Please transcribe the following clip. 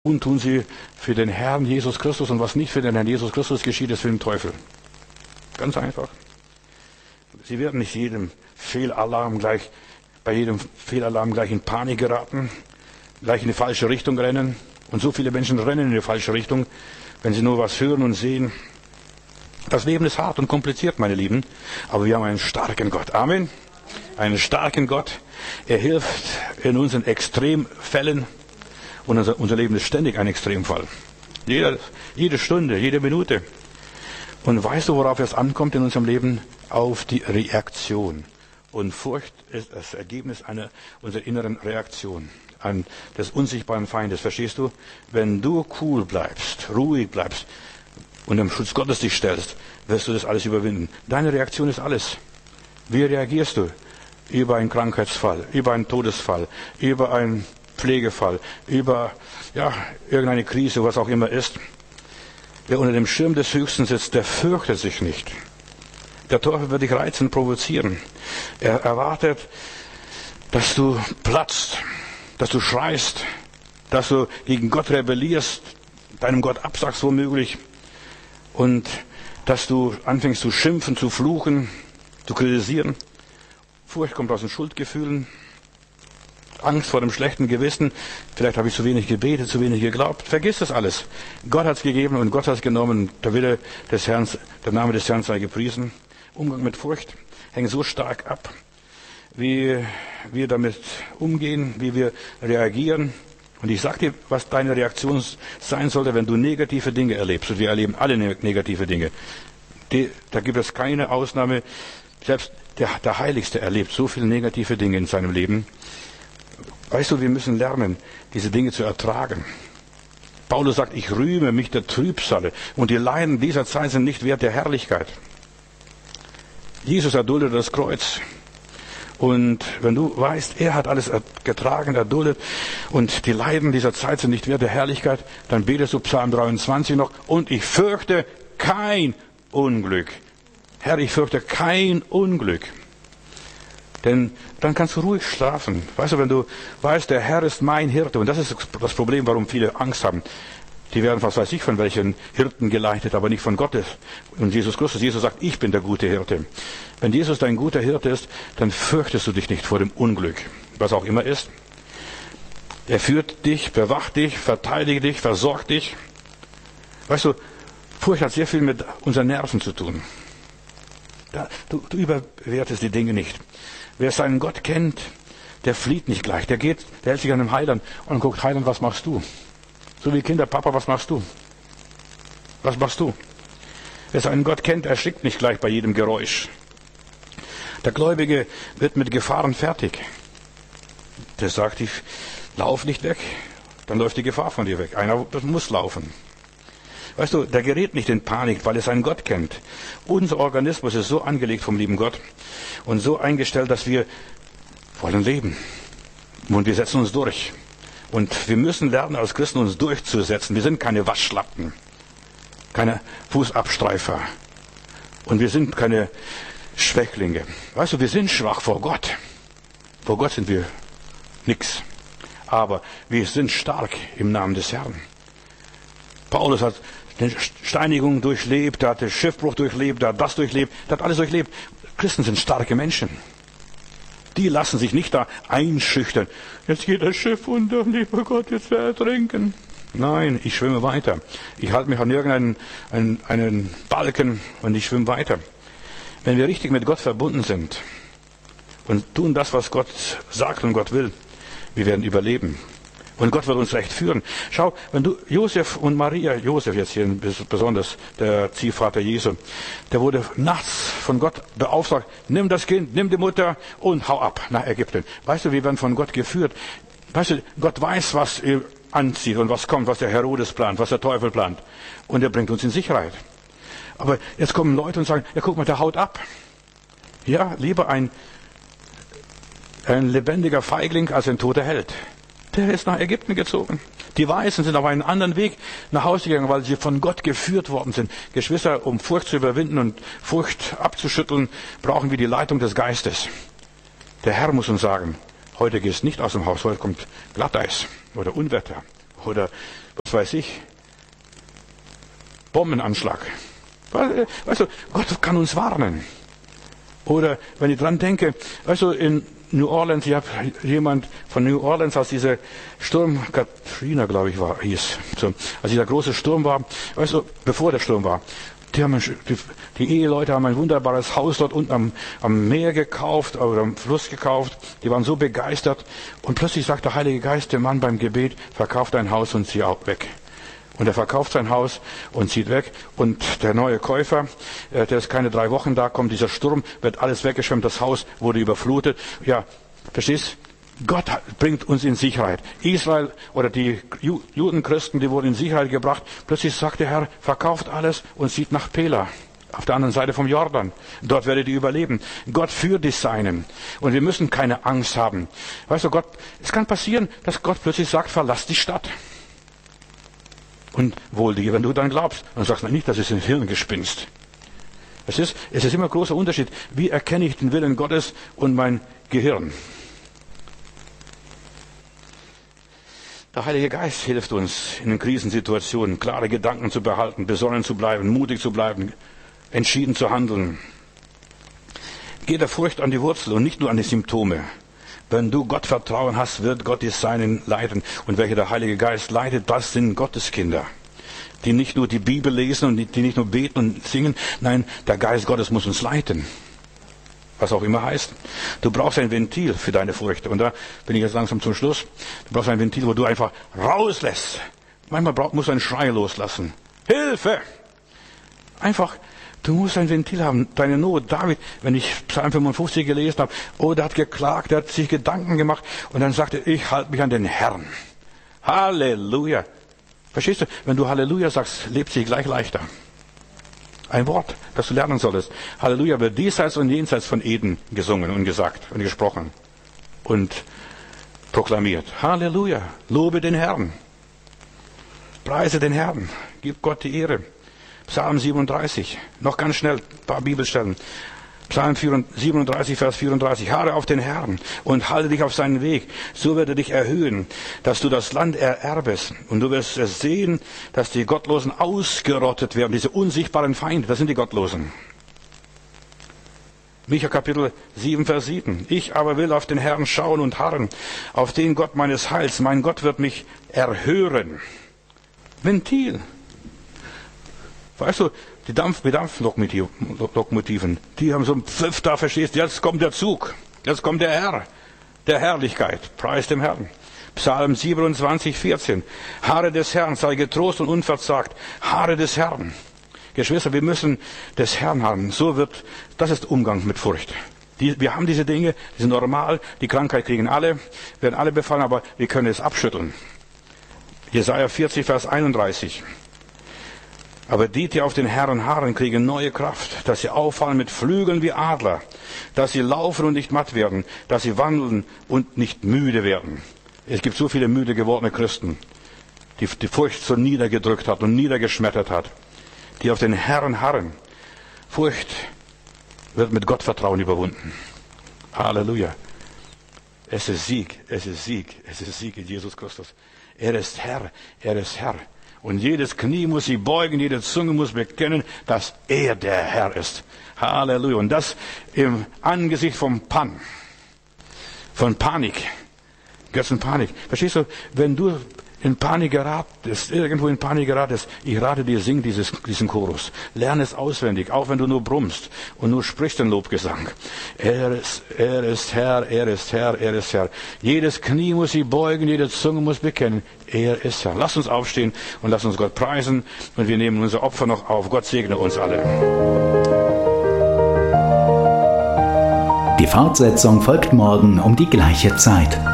tun sie für den Herrn Jesus Christus, und was nicht für den Herrn Jesus Christus geschieht, ist für den Teufel. Ganz einfach. Sie werden nicht bei jedem Fehlalarm gleich in Panik geraten, gleich in die falsche Richtung rennen. Und so viele Menschen rennen in die falsche Richtung, wenn sie nur was hören und sehen. Das Leben ist hart und kompliziert, meine Lieben, aber wir haben einen starken Gott. Amen. Einen starken Gott. Er hilft in unseren Extremfällen. Und unser Leben ist ständig ein Extremfall. Jede Stunde, jede Minute. Und weißt du, worauf es ankommt in unserem Leben? Auf die Reaktion. Und Furcht ist das Ergebnis unserer inneren Reaktion des unsichtbaren Feindes. Verstehst du? Wenn du cool bleibst, ruhig bleibst und im Schutz Gottes dich stellst, wirst du das alles überwinden. Deine Reaktion ist alles. Wie reagierst du? Über einen Krankheitsfall, über einen Todesfall, über einen Pflegefall, über irgendeine Krise, was auch immer ist. Wer unter dem Schirm des Höchsten sitzt, der fürchtet sich nicht. Der Teufel wird dich reizen, provozieren. Er erwartet, dass du platzt, dass du schreist, dass du gegen Gott rebellierst, deinem Gott absagst womöglich, und dass du anfängst zu schimpfen, zu fluchen, zu kritisieren. Furcht kommt aus den Schuldgefühlen. Angst vor dem schlechten Gewissen. Vielleicht habe ich zu wenig gebetet, zu wenig geglaubt. Vergiss das alles. Gott hat es gegeben und Gott hat es genommen. Der Wille des Herrn, der Name des Herrn sei gepriesen. Umgang mit Furcht hängt so stark ab, wie wir damit umgehen, wie wir reagieren. Und ich sage dir, was deine Reaktion sein sollte, wenn du negative Dinge erlebst. Und wir erleben alle negative Dinge. Da gibt es keine Ausnahme. Selbst der Heiligste erlebt so viele negative Dinge in seinem Leben. Weißt du, wir müssen lernen, diese Dinge zu ertragen. Paulus sagt, ich rühme mich der Trübsale, und die Leiden dieser Zeit sind nicht wert der Herrlichkeit. Jesus erduldet das Kreuz. Und wenn du weißt, er hat alles getragen, erduldet, und die Leiden dieser Zeit sind nicht wert der Herrlichkeit, dann betest du Psalm 23 noch, und ich fürchte kein Unglück. Herr, ich fürchte kein Unglück. Denn dann kannst du ruhig schlafen. Weißt du, wenn du weißt, der Herr ist mein Hirte, und das ist das Problem, warum viele Angst haben. Die werden, was weiß ich, von welchen Hirten geleitet, aber nicht von Gott. Und Jesus Christus, Jesus sagt, ich bin der gute Hirte. Wenn Jesus dein guter Hirte ist, dann fürchtest du dich nicht vor dem Unglück, was auch immer ist. Er führt dich, bewacht dich, verteidigt dich, versorgt dich. Weißt du, Furcht hat sehr viel mit unseren Nerven zu tun. Du überwertest die Dinge nicht. Wer seinen Gott kennt, der flieht nicht gleich. Der hält sich an dem Heiland und guckt, Heiland, was machst du? So wie Kinder, Papa, was machst du? Was machst du? Wer seinen Gott kennt, erschrickt nicht gleich bei jedem Geräusch. Der Gläubige wird mit Gefahren fertig. Der sagt, ich lauf nicht weg, dann läuft die Gefahr von dir weg. Einer muss laufen. Weißt du, der gerät nicht in Panik, weil er seinen Gott kennt. Unser Organismus ist so angelegt vom lieben Gott und so eingestellt, dass wir wollen leben. Und wir setzen uns durch. Und wir müssen lernen, als Christen uns durchzusetzen. Wir sind keine Waschlappen, keine Fußabstreifer. Und wir sind keine Schwächlinge. Weißt du, wir sind schwach vor Gott. Vor Gott sind wir nix. Aber wir sind stark im Namen des Herrn. Paulus hat die Steinigung durchlebt, er hat den Schiffbruch durchlebt, er hat das durchlebt, er hat alles durchlebt. Christen sind starke Menschen. Die lassen sich nicht da einschüchtern. Jetzt geht das Schiff unter, lieber Gott, jetzt werde ich ertrinken. Nein, ich schwimme weiter. Ich halte mich an einen Balken und ich schwimme weiter. Wenn wir richtig mit Gott verbunden sind und tun das, was Gott sagt und Gott will, wir werden überleben. Und Gott wird uns recht führen. Schau, wenn du Josef und Maria, Josef jetzt hier besonders, der Ziehvater Jesu, der wurde nachts von Gott beauftragt, nimm das Kind, nimm die Mutter und hau ab nach Ägypten. Weißt du, wir werden von Gott geführt. Weißt du, Gott weiß, was er anzieht und was kommt, was der Herodes plant, was der Teufel plant. Und er bringt uns in Sicherheit. Aber jetzt kommen Leute und sagen, ja guck mal, der haut ab. Ja, lieber ein lebendiger Feigling als ein toter Held. Der ist nach Ägypten gezogen. Die Weisen sind auf einen anderen Weg nach Hause gegangen, weil sie von Gott geführt worden sind. Geschwister, um Furcht zu überwinden und Furcht abzuschütteln, brauchen wir die Leitung des Geistes. Der Herr muss uns sagen, heute gehst nicht aus dem Haus, heute kommt Glatteis oder Unwetter oder was weiß ich, Bombenanschlag. Weißt du, Gott kann uns warnen. Oder wenn ich dran denke, weißt du, in New Orleans, ich habe jemand von New Orleans, als dieser Sturm, Katrina, glaube ich, hieß, so, als dieser große Sturm war, weißt du, bevor der Sturm war, die Eheleute haben ein wunderbares Haus dort unten am Meer gekauft, oder am Fluss gekauft, die waren so begeistert, und plötzlich sagt der Heilige Geist dem Mann beim Gebet, verkauf dein Haus und zieh auch weg. Und er verkauft sein Haus und zieht weg. Und der neue Käufer, der ist keine 3 Wochen da, kommt dieser Sturm, wird alles weggeschwemmt, das Haus wurde überflutet. Ja, verstehst? Gott bringt uns in Sicherheit. Israel oder die Judenchristen, die wurden in Sicherheit gebracht. Plötzlich sagt der Herr, verkauft alles und zieht nach Pela, auf der anderen Seite vom Jordan. Dort werdet ihr überleben. Gott führt die Seinen. Und wir müssen keine Angst haben. Weißt du, es kann passieren, dass Gott plötzlich sagt, verlass die Stadt. Und wohl dir, wenn du dann glaubst. Und sagst, nein, nicht, das ist ein Hirngespinst. Es ist immer ein großer Unterschied. Wie erkenne ich den Willen Gottes und mein Gehirn? Der Heilige Geist hilft uns in den Krisensituationen, klare Gedanken zu behalten, besonnen zu bleiben, mutig zu bleiben, entschieden zu handeln. Geh der Furcht an die Wurzel und nicht nur an die Symptome. Wenn du Gott Vertrauen hast, wird Gott die Seinen leiten. Und welche der Heilige Geist leitet, das sind Gottes Kinder. Die nicht nur die Bibel lesen und die nicht nur beten und singen. Nein, der Geist Gottes muss uns leiten. Was auch immer heißt. Du brauchst ein Ventil für deine Furcht. Und da bin ich jetzt langsam zum Schluss. Du brauchst ein Ventil, wo du einfach rauslässt. Manchmal musst du einen Schrei loslassen. Hilfe! Einfach, du musst ein Ventil haben, deine Not. David, wenn ich Psalm 55 gelesen habe, der hat geklagt, der hat sich Gedanken gemacht und dann sagte, ich halte mich an den Herrn. Halleluja. Verstehst du? Wenn du Halleluja sagst, lebt sich gleich leichter. Ein Wort, das du lernen solltest. Halleluja wird diesseits und jenseits von Eden gesungen und gesagt und gesprochen und proklamiert. Halleluja. Lobe den Herrn. Preise den Herrn. Gib Gott die Ehre. Psalm 37, noch ganz schnell, ein paar Bibelstellen. Psalm 37, Vers 34. Harre auf den Herrn und halte dich auf seinen Weg. So wird er dich erhöhen, dass du das Land ererbest. Und du wirst es sehen, dass die Gottlosen ausgerottet werden. Diese unsichtbaren Feinde, das sind die Gottlosen. Micha Kapitel 7, Vers 7. Ich aber will auf den Herrn schauen und harren, auf den Gott meines Heils. Mein Gott wird mich erhören. Ventil. Weißt du, die Dampflokomotiven, die haben so einen Pfiff da, verstehst du, jetzt kommt der Zug, jetzt kommt der Herr, der Herrlichkeit, preis dem Herrn. Psalm 27, 14. Harre des Herrn, sei getrost und unverzagt, harre des Herrn. Geschwister, wir müssen des Herrn harren, das ist Umgang mit Furcht. Wir haben diese Dinge, die sind normal, die Krankheit kriegen alle, werden alle befallen, aber wir können es abschütteln. Jesaja 40, Vers 31. Aber die auf den Herrn harren, kriegen neue Kraft, dass sie auffallen mit Flügeln wie Adler, dass sie laufen und nicht matt werden, dass sie wandeln und nicht müde werden. Es gibt so viele müde gewordene Christen, die Furcht so niedergedrückt hat und niedergeschmettert hat, die auf den Herrn harren. Furcht wird mit Gottvertrauen überwunden. Halleluja. Es ist Sieg, es ist Sieg, es ist Sieg in Jesus Christus. Er ist Herr, er ist Herr. Und jedes Knie muss sich beugen, jede Zunge muss bekennen, dass er der Herr ist. Halleluja. Und das im Angesicht von Panik. Götzenpanik. Verstehst du, wenn du irgendwo in Panik geratest, ich rate dir, sing diesen Chorus. Lerne es auswendig, auch wenn du nur brummst und nur sprichst den Lobgesang. Er ist Herr, er ist Herr, er ist Herr. Jedes Knie muss sich beugen, jede Zunge muss bekennen, er ist Herr. Lass uns aufstehen und lass uns Gott preisen und wir nehmen unser Opfer noch auf. Gott segne uns alle. Die Fortsetzung folgt morgen um die gleiche Zeit.